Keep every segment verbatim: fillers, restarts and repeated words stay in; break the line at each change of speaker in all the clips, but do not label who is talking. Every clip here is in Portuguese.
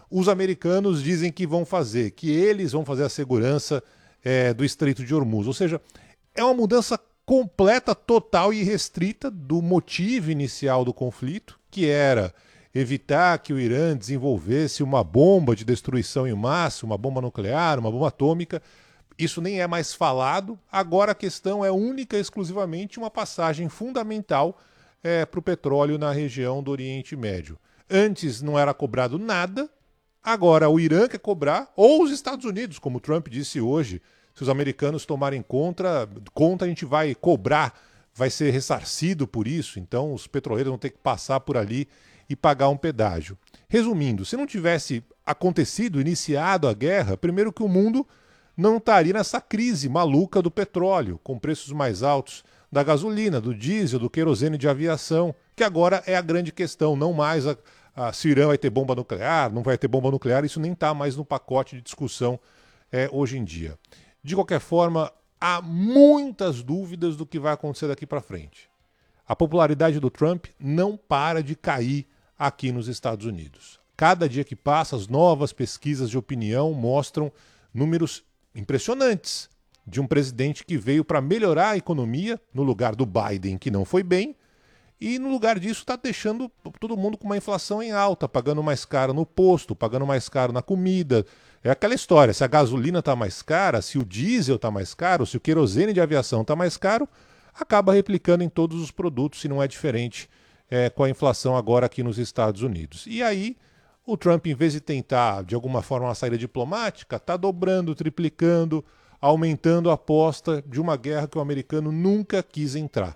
os americanos dizem que vão fazer, que eles vão fazer a segurança é, do Estreito de Hormuz. Ou seja, é uma mudança completa, total e restrita do motivo inicial do conflito, que era evitar que o Irã desenvolvesse uma bomba de destruição em massa, uma bomba nuclear, uma bomba atômica. Isso nem é mais falado. Agora a questão é única e exclusivamente uma passagem fundamental é, para o petróleo na região do Oriente Médio. Antes não era cobrado nada, agora o Irã quer cobrar, ou os Estados Unidos, como o Trump disse hoje. Se os americanos tomarem conta, conta a gente vai cobrar, vai ser ressarcido por isso, então os petroleiros vão ter que passar por ali e pagar um pedágio. Resumindo, se não tivesse acontecido, iniciado a guerra, primeiro que o mundo não estaria nessa crise maluca do petróleo, com preços mais altos da gasolina, do diesel, do querosene de aviação, que agora é a grande questão, não mais a, a, se o Irã vai ter bomba nuclear, não vai ter bomba nuclear, isso nem está mais no pacote de discussão é, hoje em dia. De qualquer forma, há muitas dúvidas do que vai acontecer daqui para frente. A popularidade do Trump não para de cair aqui nos Estados Unidos. Cada dia que passa, as novas pesquisas de opinião mostram números impressionantes de um presidente que veio para melhorar a economia no lugar do Biden, que não foi bem, e no lugar disso está deixando todo mundo com uma inflação em alta, pagando mais caro no posto, pagando mais caro na comida. É aquela história, se a gasolina está mais cara, se o diesel está mais caro, se o querosene de aviação está mais caro, acaba replicando em todos os produtos, se não é diferente é, com a inflação agora aqui nos Estados Unidos. E aí, o Trump, em vez de tentar, de alguma forma, uma saída diplomática, está dobrando, triplicando, aumentando a aposta de uma guerra que o americano nunca quis entrar.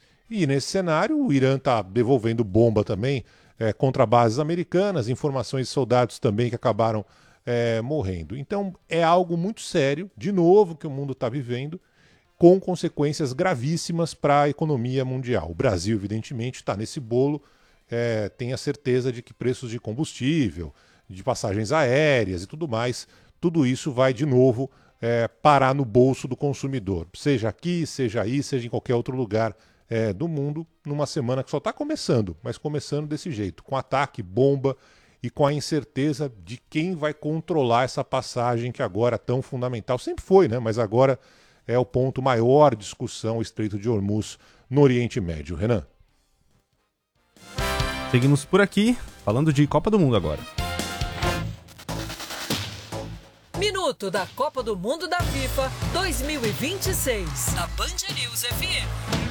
E nesse cenário, o Irã está devolvendo bomba também é, contra bases americanas, informações de soldados também que acabaram É, morrendo. Então é algo muito sério, de novo, que o mundo está vivendo, com consequências gravíssimas para a economia mundial. O Brasil, evidentemente, está nesse bolo, é, tem a certeza de que preços de combustível, de passagens aéreas e tudo mais, tudo isso vai de novo é, parar no bolso do consumidor, seja aqui, seja aí, seja em qualquer outro lugar é, do mundo, numa semana que só está começando, mas começando desse jeito, com ataque, bomba, e com a incerteza de quem vai controlar essa passagem que agora é tão fundamental. Sempre foi, né? Mas agora é o ponto maior de discussão, o Estreito de Hormuz no Oriente Médio. Renan?
Seguimos por aqui, falando de Copa do Mundo agora.
Minuto da Copa do Mundo da FIFA dois mil e vinte e seis, na Band News F M.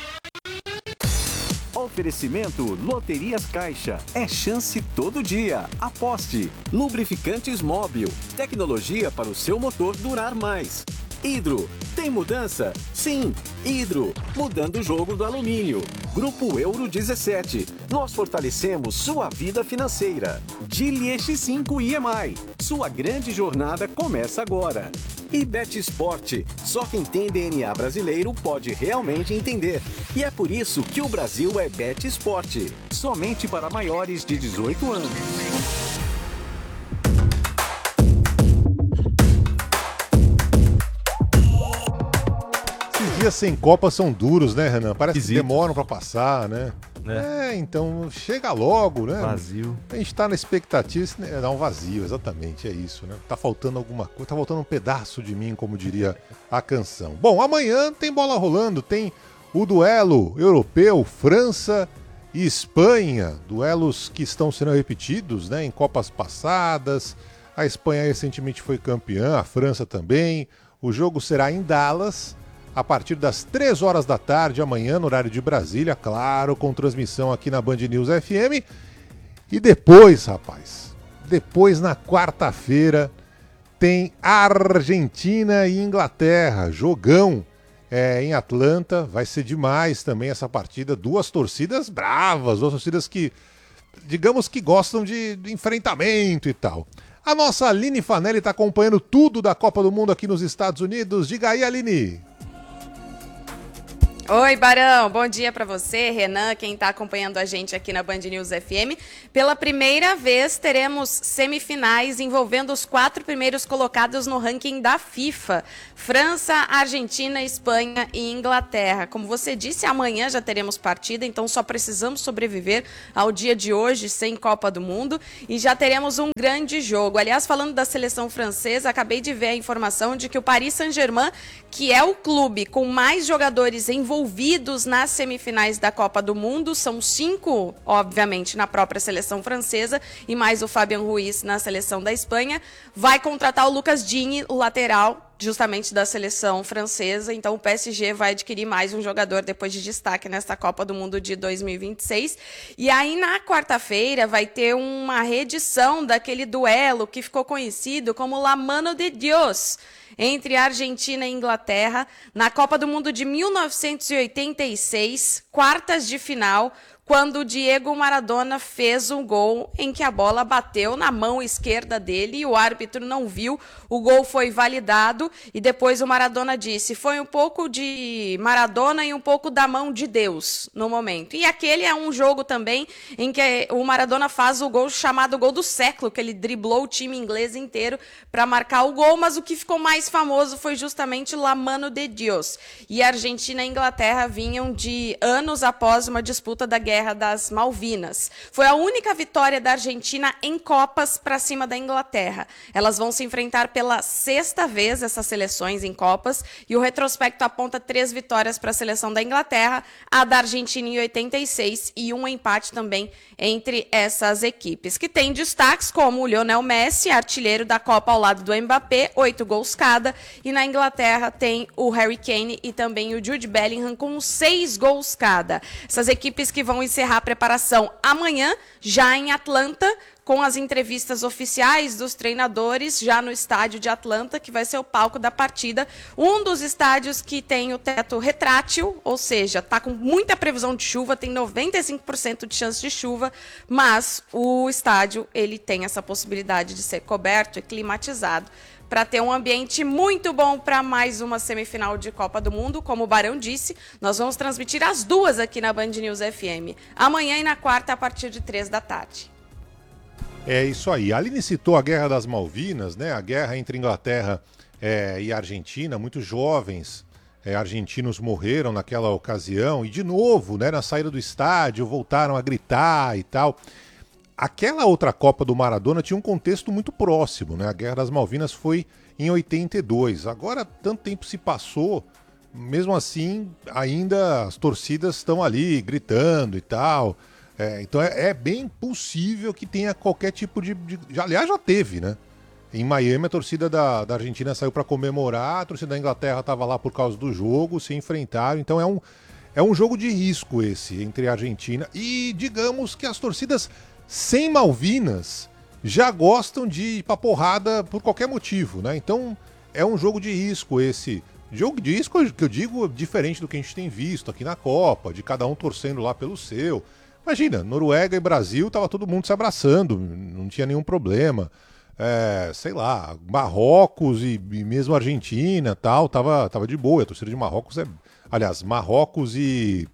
Oferecimento Loterias Caixa. É chance todo dia. Aposte. Lubrificantes Móbil. Tecnologia para o seu motor durar mais. Hidro. Tem mudança? Sim. Hidro. Mudando o jogo do alumínio. Grupo Euro dezessete. Nós fortalecemos sua vida financeira. Geely X cinco I M I. Sua grande jornada começa agora. E Bet Sport. Só quem tem D N A brasileiro pode realmente entender. E é por isso que o Brasil é Bet Sport. Somente para maiores de dezoito anos.
Esses dias sem Copa são duros, né, Renan? Parece
Esquisito.
que demoram para passar, né? É. é, então chega logo, né?
Vazio.
A gente tá na expectativa, né? Dá um vazio, exatamente, é isso, né? Tá faltando alguma coisa, tá faltando um pedaço de mim, como diria a canção. Bom, amanhã tem bola rolando, tem o duelo europeu, França e Espanha, duelos que estão sendo repetidos, né, em Copas passadas. A Espanha recentemente foi campeã, a França também. O jogo será em Dallas, a partir das três horas da tarde, amanhã, no horário de Brasília, claro, com transmissão aqui na Band News F M. E depois, rapaz, depois na quarta-feira, tem Argentina e Inglaterra, jogão é, em Atlanta. Vai ser demais também essa partida. Duas torcidas bravas, duas torcidas que, digamos que gostam de, de enfrentamento e tal. A nossa Aline Fanelli está acompanhando tudo da Copa do Mundo aqui nos Estados Unidos. Diga aí, Aline.
Oi, Barão, bom dia para você, Renan, quem está acompanhando a gente aqui na Band News F M. Pela primeira vez teremos semifinais envolvendo os quatro primeiros colocados no ranking da FIFA. França, Argentina, Espanha e Inglaterra. Como você disse, amanhã já teremos partida, então só precisamos sobreviver ao dia de hoje sem Copa do Mundo e já teremos um grande jogo. Aliás, falando da seleção francesa, acabei de ver a informação de que o Paris Saint-Germain, que é o clube com mais jogadores envolvidos envolvidos nas semifinais da Copa do Mundo, são cinco, obviamente, na própria seleção francesa e mais o Fabian Ruiz na seleção da Espanha, vai contratar o Lucas Digne, o lateral, justamente da seleção francesa. Então o P S G vai adquirir mais um jogador depois de destaque nesta Copa do Mundo de dois mil e vinte e seis. E aí na quarta-feira vai ter uma reedição daquele duelo que ficou conhecido como La Mano de Dios, entre Argentina e Inglaterra, na Copa do Mundo de mil novecentos e oitenta e seis, quartas de final, quando o Diego Maradona fez um gol em que a bola bateu na mão esquerda dele e o árbitro não viu, o gol foi validado e depois o Maradona disse, foi um pouco de Maradona e um pouco da mão de Deus no momento. E aquele é um jogo também em que o Maradona faz o gol chamado gol do século, que ele driblou o time inglês inteiro para marcar o gol, mas o que ficou mais famoso foi justamente La Mano de Dios. E a Argentina e a Inglaterra vinham de anos após uma disputa da Guerra das Malvinas. Foi a única vitória da Argentina em Copas para cima da Inglaterra. Elas vão se enfrentar pela sexta vez, essas seleções em Copas, e o retrospecto aponta três vitórias para a seleção da Inglaterra, a da Argentina em oitenta e seis e um empate também entre essas equipes, que tem destaques como o Lionel Messi, artilheiro da Copa ao lado do Mbappé, oito gols cada, e na Inglaterra tem o Harry Kane e também o Jude Bellingham com seis gols cada. Essas equipes que vão encerrar a preparação amanhã, já em Atlanta, com as entrevistas oficiais dos treinadores, já no estádio de Atlanta, que vai ser o palco da partida. Um dos estádios que tem o teto retrátil, ou seja, está com muita previsão de chuva, tem noventa e cinco por cento de chance de chuva, mas o estádio ele tem essa possibilidade de ser coberto e climatizado, para ter um ambiente muito bom para mais uma semifinal de Copa do Mundo. Como o Barão disse, nós vamos transmitir as duas aqui na Band News F M, amanhã e na quarta a partir de três da tarde.
É isso aí. A Aline citou a Guerra das Malvinas, né? A guerra entre Inglaterra é, e Argentina. Muitos jovens é, argentinos morreram naquela ocasião e, de novo, né, na saída do estádio, voltaram a gritar e tal. Aquela outra Copa do Maradona tinha um contexto muito próximo, né? A Guerra das Malvinas foi em oitenta e dois. Agora, tanto tempo se passou, mesmo assim, ainda as torcidas estão ali gritando e tal. É, então é, é bem possível que tenha qualquer tipo de, de... Já, aliás, já teve, né? Em Miami, a torcida da, da Argentina saiu para comemorar, a torcida da Inglaterra estava lá por causa do jogo, se enfrentaram. Então é um, é um jogo de risco esse entre a Argentina e, digamos que as torcidas sem Malvinas já gostam de ir pra porrada por qualquer motivo, né? Então é um jogo de risco esse. Jogo de risco que eu digo diferente do que a gente tem visto aqui na Copa, de cada um torcendo lá pelo seu. Imagina, Noruega e Brasil, tava todo mundo se abraçando, não tinha nenhum problema. É, sei lá, Marrocos e, e mesmo Argentina tal, tava, tava de boa. A torcida de Marrocos é... Aliás, Marrocos e...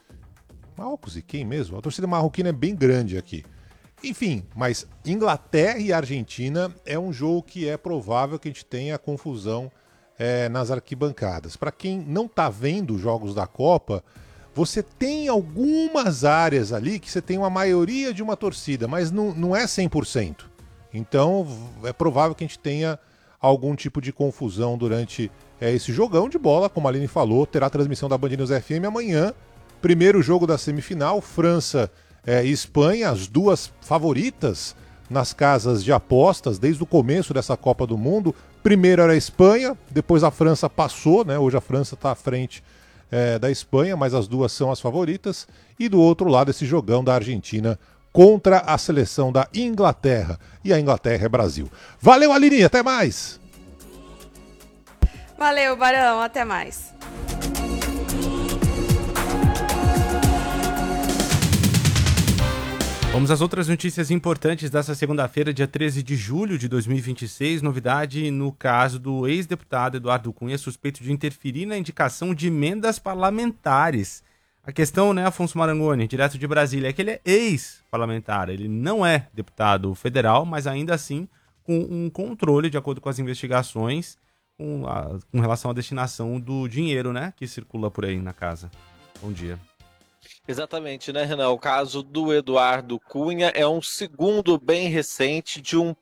Marrocos e quem mesmo? A torcida marroquina é bem grande aqui. Enfim, mas Inglaterra e Argentina é um jogo que é provável que a gente tenha confusão é, nas arquibancadas. Para quem não está vendo os jogos da Copa, você tem algumas áreas ali que você tem uma maioria de uma torcida, mas não, não é cem por cento. Então é provável que a gente tenha algum tipo de confusão durante é, esse jogão de bola, como a Aline falou, terá transmissão da Band News F M amanhã. Primeiro jogo da semifinal, França É, Espanha, as duas favoritas nas casas de apostas desde o começo dessa Copa do Mundo. Primeiro era a Espanha, depois a França passou, né? Hoje a França está à frente é, da Espanha, mas as duas são as favoritas. E do outro lado esse jogão da Argentina contra a seleção da Inglaterra. E a Inglaterra é Brasil. Valeu, Aline, até mais!
Valeu, Barão, até mais.
Vamos às outras notícias importantes dessa segunda-feira, dia treze de julho de dois mil e vinte e seis. Novidade no caso do ex-deputado Eduardo Cunha, suspeito de interferir na indicação de emendas parlamentares. A questão, né, Afonso Marangoni, direto de Brasília, é que ele é ex-parlamentar. Ele não é deputado federal, mas ainda assim com um controle, de acordo com as investigações, com, a, com relação à destinação do dinheiro, né, que circula por aí na casa. Bom dia.
Exatamente, né, Renan? O caso do Eduardo Cunha é um segundo bem recente de um